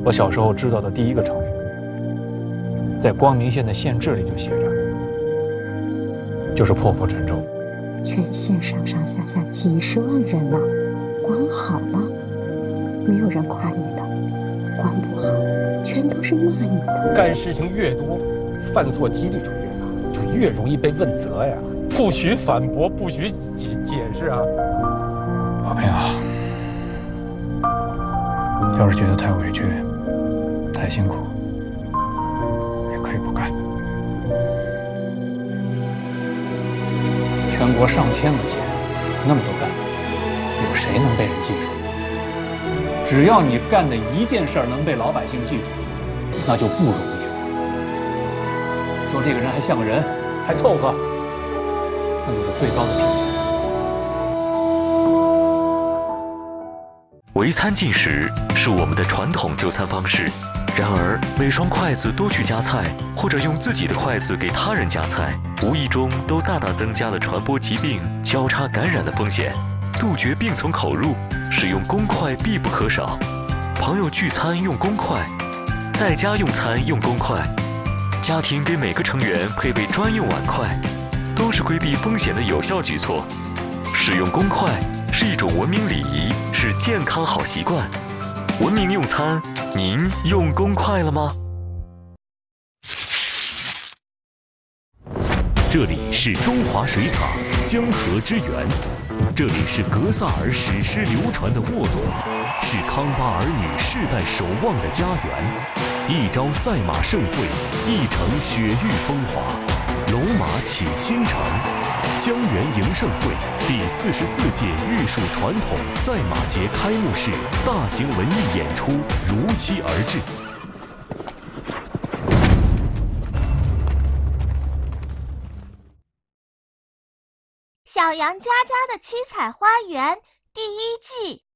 我小时候知道的第一个成语，在光明县的县志里就写着，就是破釜沉舟。 全县上上下下几十万人呢，光好了，没有人夸你的；光不好，全都是骂你的。 干事情越多，犯错几率就越大，就越容易被问责呀。不许反驳，不许解释啊！ 宝平啊，要是觉得太委屈、太辛苦，也可以不干。全国上千个县，那么多干部，有谁能被人记住？只要你干的一件事儿能被老百姓记住，那就不容易了。说这个人还像个人，还凑合，那就是最高的评价。 围餐进食是我们的传统就餐方式，然而每双筷子都去夹菜，或者用自己的筷子给他人夹菜，无意中都大大增加了传播疾病、交叉感染的风险。杜绝病从口入，使用公筷必不可少。朋友聚餐用公筷，在家用餐用公筷，家庭给每个成员配备专用碗筷，都是规避风险的有效举措。使用公筷是一种文明礼仪，是健康好习惯。文明用餐，您用公筷了吗？ 这里是中华水塔江河之源，这里是格萨尔史诗流传的沃董，是康巴儿女世代守望的家园。一朝赛马盛会，一城雪域风华，龙马启新城。江源迎盛会第44届玉树传统赛马节开幕式大型文艺演出如期而至。 小羊佳佳的七彩花园第1季。